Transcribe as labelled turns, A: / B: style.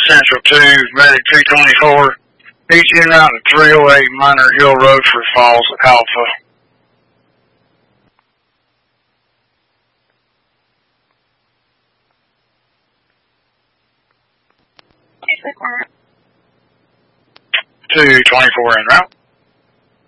A: Central 2, Medic 224. Each in route to 308 Minor Hill Road for Falls Alpha.
B: Yes,
A: 224 en route.